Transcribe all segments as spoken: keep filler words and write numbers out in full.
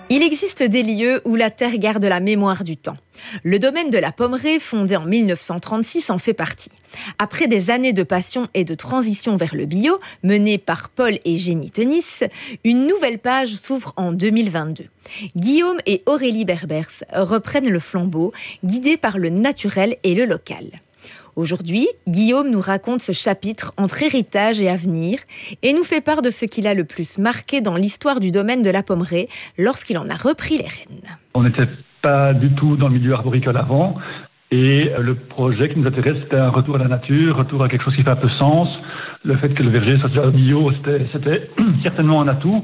Il existe des lieux où la terre garde la mémoire du temps. Le domaine de la Pommeraye, fondé en mille neuf cent trente-six, en fait partie. Après des années de passion et de transition vers le bio, menée par Paul et Jenny Tenis, une nouvelle page s'ouvre en deux mille vingt-deux. Guillaume et Aurélie Berbers reprennent le flambeau, guidés par le naturel et le local. Aujourd'hui, Guillaume nous raconte ce chapitre entre héritage et avenir et nous fait part de ce qu'il a le plus marqué dans l'histoire du domaine de la Pommeraye lorsqu'il en a repris les rênes. On n'était pas du tout dans le milieu arboricole avant et le projet qui nous intéresse, c'était un retour à la nature, retour à quelque chose qui fait un peu sens. Le fait que le verger soit bio, c'était, c'était certainement un atout.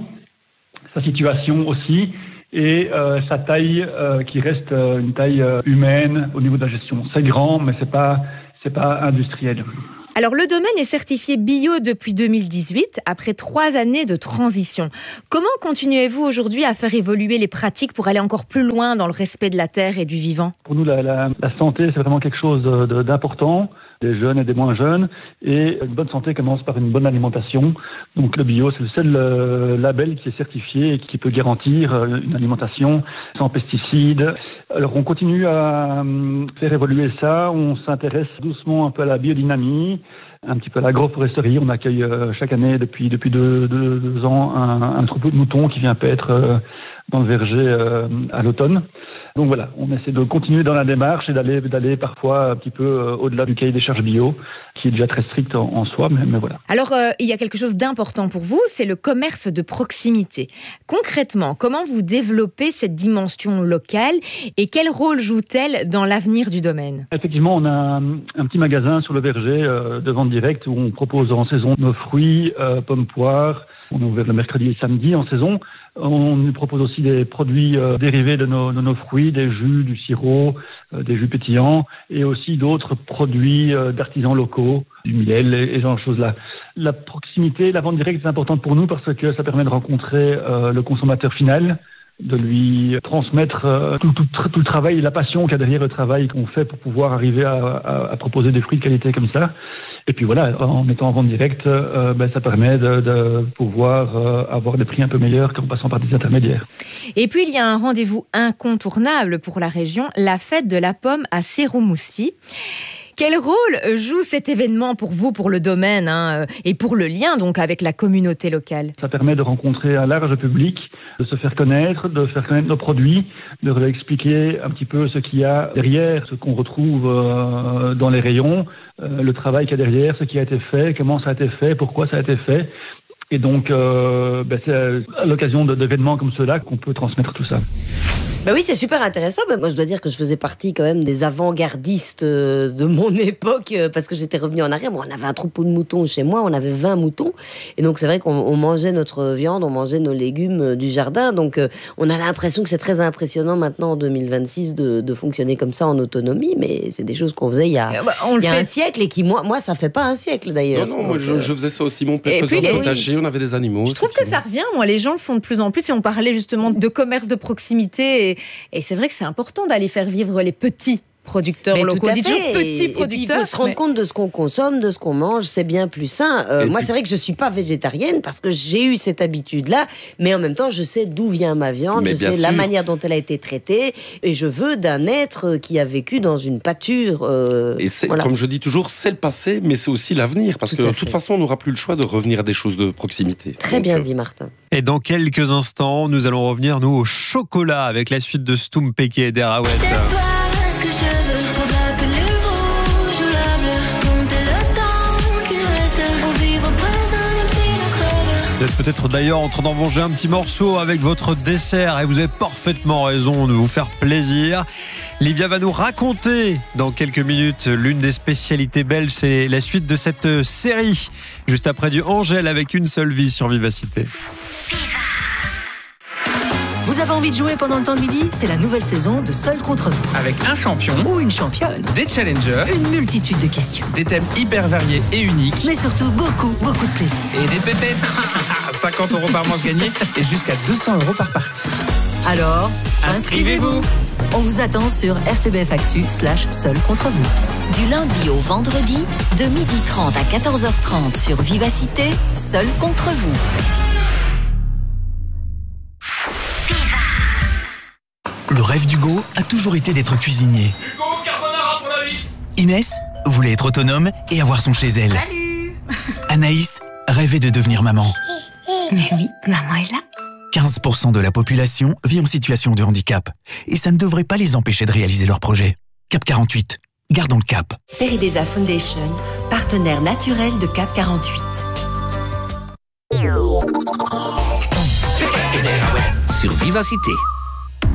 Sa situation aussi. Et euh, sa taille euh, qui reste euh, une taille euh, humaine au niveau de la gestion. C'est grand, mais c'est pas c'est pas industriel. Alors le domaine est certifié bio depuis deux mille dix-huit, après trois années de transition. Comment continuez-vous aujourd'hui à faire évoluer les pratiques pour aller encore plus loin dans le respect de la terre et du vivant ? Pour nous, la, la, la santé, c'est vraiment quelque chose de, de, d'important, des jeunes et des moins jeunes. Et une bonne santé commence par une bonne alimentation. Donc le bio, c'est le seul euh, label qui est certifié et qui peut garantir euh, une alimentation sans pesticides. Alors on continue à euh, faire évoluer ça. On s'intéresse doucement un peu à la biodynamie, un petit peu à l'agroforesterie. On accueille euh, chaque année depuis depuis deux, deux, deux ans un, un troupeau de moutons qui vient paître euh, dans le verger euh, à l'automne. Donc voilà, on essaie de continuer dans la démarche et d'aller, d'aller parfois un petit peu euh, au-delà du cahier des charges bio, qui est déjà très strict en, en soi, mais, mais voilà. Alors, euh, il y a quelque chose d'important pour vous, c'est le commerce de proximité. Concrètement, comment vous développez cette dimension locale et quel rôle joue-t-elle dans l'avenir du domaine ? Effectivement, on a un, un petit magasin sur le verger euh, de vente directe où on propose en saison nos fruits, euh, pommes, poires. On est ouvert le mercredi et le samedi en saison. On nous propose aussi des produits euh, dérivés de nos, de nos fruits, des jus, du sirop, euh, des jus pétillants et aussi d'autres produits euh, d'artisans locaux, du miel et, et ce genre de choses-là. La proximité, la vente directe est importante pour nous parce que ça permet de rencontrer euh, le consommateur final, de lui transmettre euh, tout, tout, tout le travail et la passion qu'il y a derrière le travail qu'on fait pour pouvoir arriver à, à, à proposer des fruits de qualité comme ça. Et puis voilà, en étant en vente directe, euh, ben, ça permet de, de pouvoir euh, avoir des prix un peu meilleurs qu'en passant par des intermédiaires. Et puis il y a un rendez-vous incontournable pour la région, la fête de la pomme à Séroumoussi. Quel rôle joue cet événement pour vous, pour le domaine, hein, et pour le lien donc avec la communauté locale ? Ça permet de rencontrer un large public, de se faire connaître, de faire connaître nos produits, de leur expliquer un petit peu ce qu'il y a derrière, ce qu'on retrouve euh, dans les rayons, euh, le travail qu'il y a derrière, ce qui a été fait, comment ça a été fait, pourquoi ça a été fait. Et donc, euh, ben c'est à l'occasion d'événements comme ceux-là qu'on peut transmettre tout ça. Bah oui, c'est super intéressant. Bah moi, je dois dire que je faisais partie quand même des avant-gardistes de mon époque parce que j'étais revenue en arrière. Bon, on avait un troupeau de moutons chez moi, on avait vingt moutons. Et donc, c'est vrai qu'on on mangeait notre viande, on mangeait nos légumes du jardin. Donc, euh, on a l'impression que c'est très impressionnant maintenant en deux mille vingt-six de, de fonctionner comme ça en autonomie. Mais c'est des choses qu'on faisait il y a, bah, on il y a fait... un siècle et qui, moi, moi, ça fait pas un siècle d'ailleurs. Non, non, moi, je, je faisais ça aussi. Mon père faisait un potager, on avait des animaux. Je trouve que ça revient. Moi, les gens le font de plus en plus. Et on parlait justement de commerce de proximité. Et, et c'est vrai que c'est important d'aller faire vivre les petits producteurs mais locaux. Tout à on dit fait. toujours petits et, producteurs. Et puis, il faut se rendre mais... compte de ce qu'on consomme, de ce qu'on mange, c'est bien plus sain. Euh, moi, puis... c'est vrai que je suis pas végétarienne parce que j'ai eu cette habitude-là, mais en même temps, je sais d'où vient ma viande, mais je sais sûr. La manière dont elle a été traitée, et je veux d'un être qui a vécu dans une pâture. Euh, et c'est, voilà. Comme je dis toujours, c'est le passé, mais c'est aussi l'avenir, parce Tout que de toute façon, on n'aura plus le choix de revenir à des choses de proximité. Très Donc, bien euh... dit, Martin. Et dans quelques instants, nous allons revenir, nous, au chocolat, avec la suite de Stoum Peke et d'Erawet. Vous êtes peut-être d'ailleurs en train d'en manger un petit morceau avec votre dessert et vous avez parfaitement raison de vous faire plaisir. Livia va nous raconter dans quelques minutes l'une des spécialités belges, c'est la suite de cette série. Juste après du Angèle avec Une seule vie sur Vivacité. Vous avez envie de jouer pendant le temps de midi ? C'est la nouvelle saison de Seul contre vous. Avec un champion ou une championne, des challengers, une multitude de questions, des thèmes hyper variés et uniques, mais surtout beaucoup, beaucoup de plaisir. Et des pépettes. cinquante euros par manche gagnée et jusqu'à deux cents euros par partie. Alors, inscrivez-vous. inscrivez-vous. On vous attend sur R T B F Actu slash Seul contre vous. Du lundi au vendredi, de midi trente à quatorze heures trente sur Vivacité, Seul contre vous. Le rêve d'Hugo a toujours été d'être cuisinier. Hugo, carbonara pour la vite. Inès voulait être autonome et avoir son chez elle. Salut. Anaïs rêvait de devenir maman. Mais oui, maman est là. quinze pour cent de la population vit en situation de handicap. Et ça ne devrait pas les empêcher de réaliser leurs projets. Cap quarante-huit. Gardons le cap. Peridesa Foundation, partenaire naturel de Cap quarante-huit. Sur Vivacité.